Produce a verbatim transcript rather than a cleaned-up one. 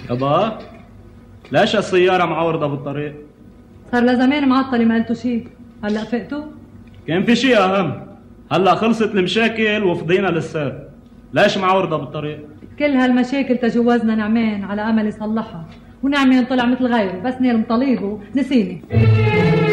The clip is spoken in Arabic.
يابا ليش السيارة معورضة بالطريق؟ صار لزمان معطلة ما قلتوا شيء، هلا فقتوا؟ كان في شيء أهم، هلا خلصت المشاكل وفضينا للسير، ليش معورضة بالطريق؟ كل هالمشاكل تجوزنا نعمان على أمل يصلحها، ونعمان طلع مثل غيره، بس نيل مطالبه نسيني.